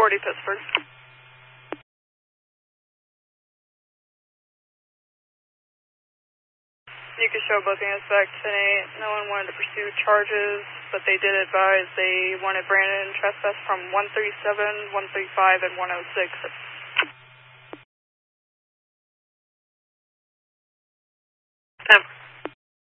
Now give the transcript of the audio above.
240 Pittsburgh. You can show booking us back 10-8. No one wanted to pursue charges, but they did advise they wanted Brandon trespass from 137, 135, and 106.